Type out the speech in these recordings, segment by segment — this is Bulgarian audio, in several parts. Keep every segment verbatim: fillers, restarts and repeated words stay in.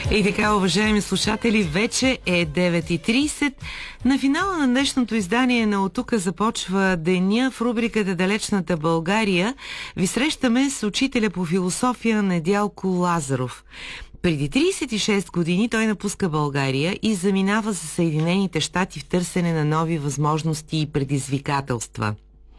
И така, уважаеми слушатели, вече е девет и трийсет. На финала на днешното издание на Оттука започва деня. В рубриката Далечната България ви срещаме с учителя по философия Недялко Лазаров. Преди трийсет и шест години той напуска България и заминава за Съединените щати в търсене на нови възможности и предизвикателства.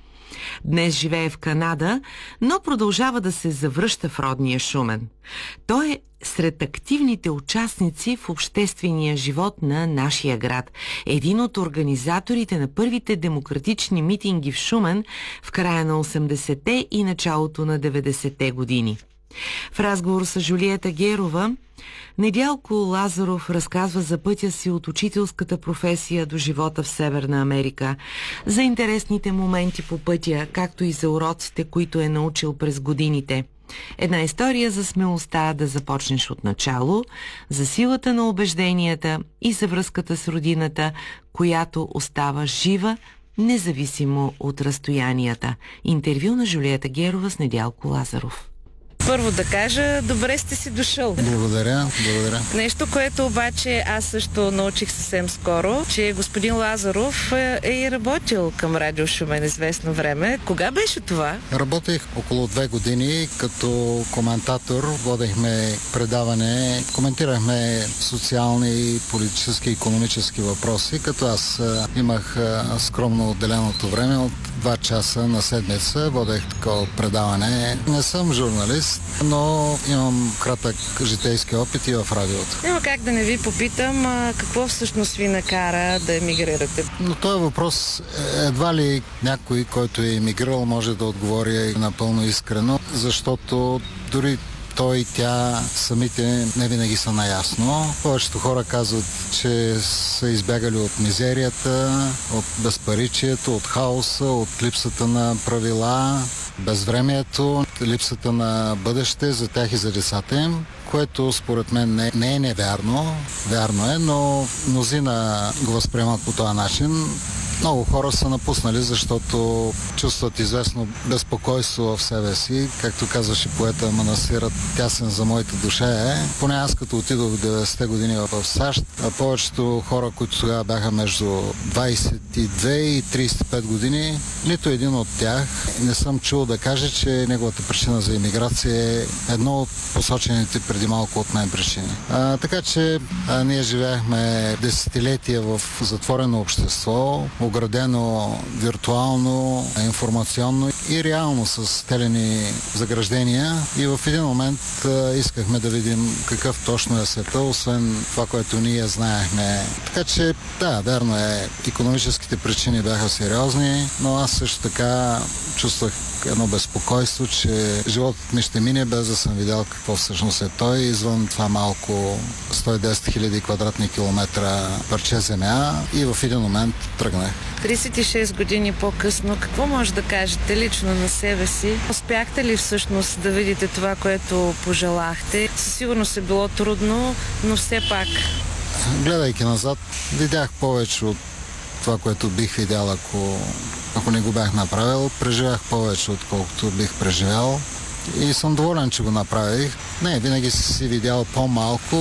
Днес живее в Канада, но продължава да се завръща в родния Шумен. Той е сред активните участници в обществения живот на нашия град. Един от организаторите на първите демократични митинги в Шумен в края на осемдесетте и началото на деветдесетте години. В разговор с Жулиета Герова, Недялко Лазаров разказва за пътя си от учителската професия до живота в Северна Америка, за интересните моменти по пътя, както и за уроците, които е научил през годините. Една история за смелостта да започнеш от начало, за силата на убежденията и за връзката с родината, която остава жива, независимо от разстоянията. Интервю на Жулиета Герова с Недялко Лазаров. Първо да кажа, добре сте си дошъл. Благодаря, благодаря. Нещо, което обаче аз също научих съвсем скоро, че господин Лазаров е, е и работил към Радио Шумен известно време. Кога беше това? Работех около две години като коментатор. Водехме предаване, коментирахме социални, политически и икономически въпроси, като аз имах скромно отделеното време от два часа на седмица. Водех такова предаване. Не съм журналист, но имам кратък житейски опит и в радиото. Няма как да не ви попитам а, какво всъщност ви накара да емигрирате. Но този въпрос едва ли някой, който е емигрирал, може да отговори напълно искрено, защото дори той и тя самите не винаги са наясно. Повечето хора казват, че са избягали от мизерията, от безпаричието, от хаоса, от липсата на правила, безвремието, липсата на бъдеще за тях и за децата им, което според мен не, не е невярно. Вярно е, но мнозина го възприемат по този начин. Много хора са напуснали, защото чувстват известно безпокойство в себе си. Както казваше поета Манасирът, тясен за моята душа е. Поне аз като отидох в деветдесетте години в САЩ, а повечето хора, които тогава бяха между двайсет и две и трийсет и пет години, нито един от тях не съм чул да каже, че неговата причина за имиграция е едно от посочените преди малко от мен причини. А, така че а, ние живеехме десетилетия в затворено общество, оградено виртуално, информационно и реално с телени заграждения. И в един момент а, искахме да видим какъв точно е света, освен това, което ние знаехме. Така че, да, верно е, икономическите причини бяха сериозни, но аз също така чувствах едно безпокойство, че животът ми ще мине без да съм видял какво всъщност е той. Извън това малко сто и десет хиляди квадратни километра парче земя и в един момент тръгнах. трийсет и шест години по-късно, какво може да кажете лично на себе си? Успяхте ли всъщност да видите това, което пожелахте? Със сигурност е било трудно, но все пак. Гледайки назад, видях повече от това, което бих видял, ако, ако не го бях направил. Преживях повече, отколкото бих преживял. И съм доволен, че го направих. Не, винаги си видял по-малко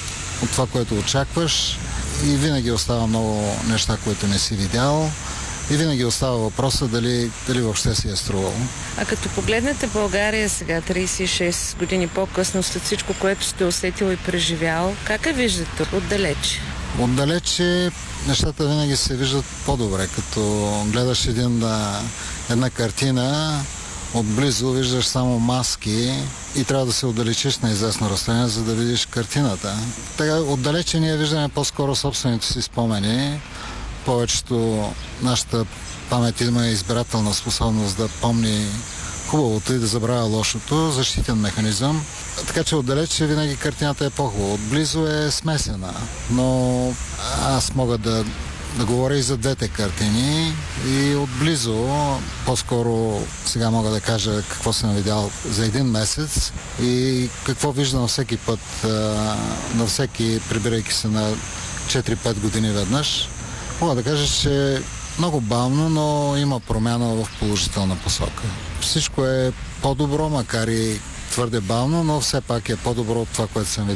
от това, което очакваш. И винаги остава много неща, които не си видял. И винаги остава въпроса дали, дали въобще си е струвало. А като погледнете България сега, трийсет и шест години по-късно, след всичко, което сте усетил и преживял, как я виждате отдалеч? Отдалече нещата винаги се виждат по-добре. Като гледаш един, една картина, отблизо виждаш само маски и трябва да се отдалечиш на известно разстояние, за да видиш картината. Така, отдалече ние виждаме по-скоро собствените си спомени. Повечето нашата памет има избирателна способност да помни хубавото и да забравя лошото, защитен механизъм. Така че отдалече винаги картината е по-хубава. Отблизо е смесена, но аз мога да да говоря и за двете картини и отблизо, по-скоро сега мога да кажа какво съм видял за един месец и какво виждам всеки път, на всеки, прибирайки се на четири-пет години веднъж. Мога да кажа, че много бавно, но има промяна в положителна посока. Всичко е по-добро, макар и твърде бавно, но все пак е по-добро от това, което съм видял